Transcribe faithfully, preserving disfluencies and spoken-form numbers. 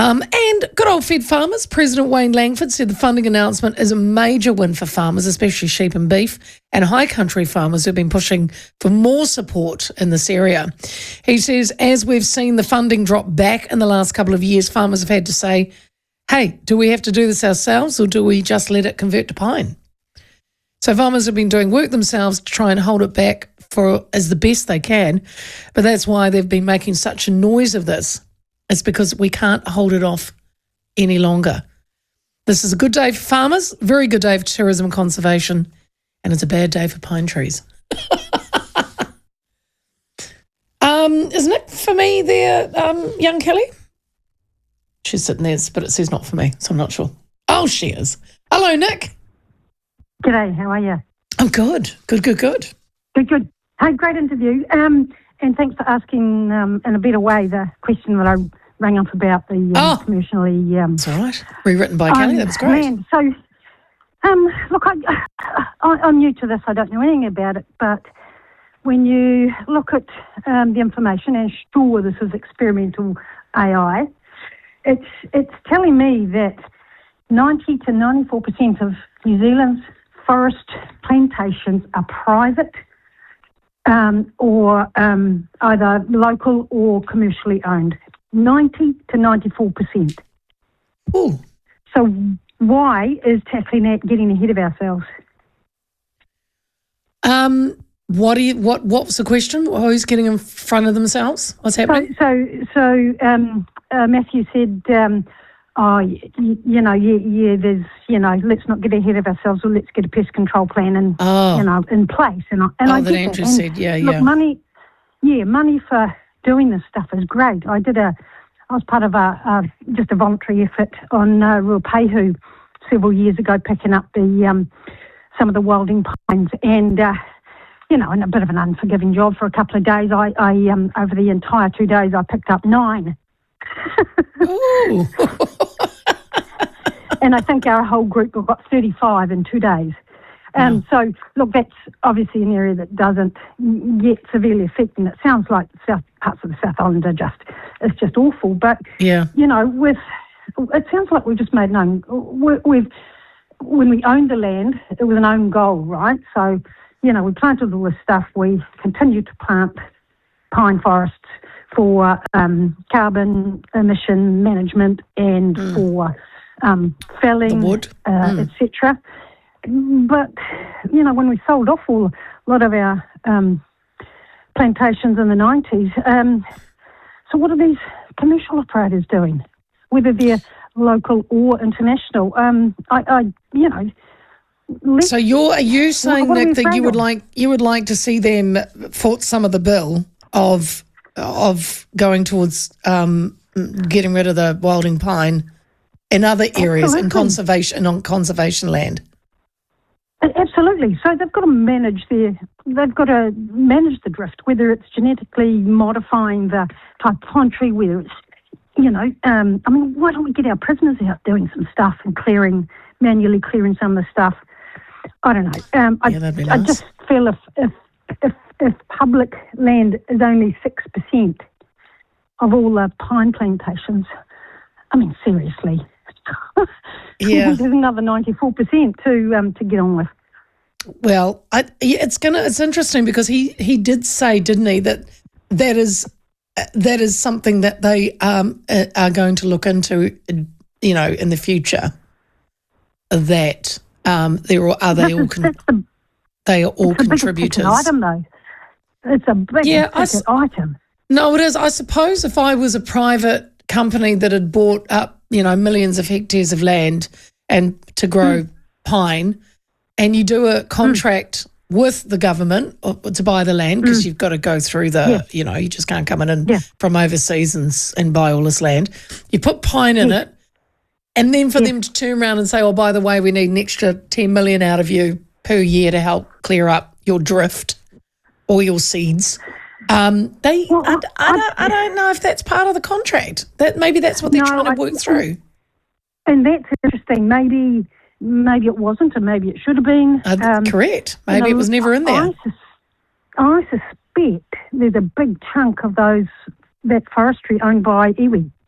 Um, and good old Fed Farmers, President Wayne Langford said the funding announcement is a major win for farmers, especially sheep and beef, and high country farmers who've been pushing for more support in this area. He says, as we've seen the funding drop back in the last couple of years, farmers have had to say, hey, do we have to do this ourselves or do we just let it convert to pine? So farmers have been doing work themselves to try and hold it back for as the best they can, but that's why they've been making such a noise of this. It's because we can't hold it off any longer. This is a good day for farmers, very good day for tourism and conservation, and it's a bad day for pine trees. um, is Nick for me there, um, young Kelly? She's sitting there, but it says not for me, so I'm not sure. Oh, she is. Hello, Nick. G'day, how are you? I'm good. Good, good, good. Good, good. Hey, great interview. Um, and thanks for asking um, in a better way the question that I rang up about the um, oh, commercially... Um, that's all right. Rewritten by Kelly, um, that was great. Land. So, um, look, I, I, I'm new to this. I don't know anything about it, but when you look at um, the information, and sure, this is experimental A I, it's, it's telling me that ninety to ninety-four percent of New Zealand's forest plantations are private um, or um, either local or commercially owned. ninety to ninety-four percent. Ooh. So why is tackling that getting ahead of ourselves? Um, what do you, what what was the question? Who's getting in front of themselves? What's happening? So so, so um, uh, Matthew said, um, oh, you, you know, yeah, yeah, there's, you know, let's not get ahead of ourselves, or let's get a pest control plan in, oh. you know, in place. And I, and oh, I that get Andrew that. And said, yeah, look, yeah. money, yeah, money for doing this stuff is great. I did a, I was part of a, a just a voluntary effort on uh, Ruapehu several years ago, picking up the um, some of the wilding pines, and uh, you know, in a bit of an unforgiving job for a couple of days. I, I um, over the entire two days, I picked up nine. Ooh. And I think our whole group got thirty-five in two days. Um, wow. So, look, that's obviously an area that doesn't get severely affected. It sounds like south parts of the South Island are just, it's just awful. But, yeah. you know, with, it sounds like we've just made known, we've, when we owned the land, it was an own goal, right? So, you know, we planted all this stuff. We continue to plant pine forests for um, carbon emission management and mm. for um, felling, the wood, uh, mm. et cetera. But, you know, when we sold off all, a lot of our um, plantations in the nineties, um, so what are these commercial operators doing, whether they're local or international? Um, I, I, you know... So you're, are you saying, what, what Nick, that you would of? like you would like to see them foot some of the bill of of going towards um, getting rid of the wilding pine in other areas Absolutely. in conservation on conservation land? Absolutely. So they've got to manage their, they've got to manage the drift, whether it's genetically modifying the type of pine tree, whether it's, you know, um, I mean, why don't we get our prisoners out doing some stuff and clearing, manually clearing some of the stuff? I don't know. Um, I, yeah, that'd be nice. I just feel if, if, if, if public land is only six percent of all the pine plantations, I mean, seriously. Yeah. There's another ninety-four percent to um, to get on with. Well, I, it's gonna. It's interesting because he, he did say, didn't he, that that is that is something that they um, are going to look into, you know, in the future. That um, they're all, are they all con- the, they are all it's contributors. A big item though. It's a big yeah, ticket I, item. No, it is. I suppose if I was a private company that had bought up, you know, millions of hectares of land and to grow mm. pine, and you do a contract mm. with the government to buy the land because mm. you've got to go through the, yeah. you know, you just can't come in and yeah. from overseas and, and buy all this land. You put pine in yeah. it, and then for yeah. them to turn around and say, oh, by the way, we need an extra ten million out of you per year to help clear up your drift or your seeds. Um, they, well, I, I, I, don't, I don't know if that's part of the contract. That maybe that's what they're no, trying to I, work through. And that's interesting. Maybe, maybe it wasn't, and maybe it should have been. Uh, um, correct. Maybe you know, it was never in there. I, sus- I suspect there's a big chunk of those that forestry owned by iwi.